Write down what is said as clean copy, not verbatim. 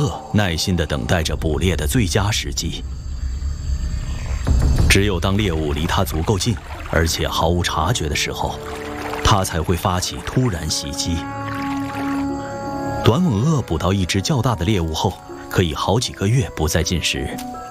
鳄耐心地等待着捕猎的最佳时机。只有当猎物离它足够近，而且毫无察觉的时候，它才会发起突然袭击。短吻鳄捕到一只较大的猎物后，可以好几个月不再进食，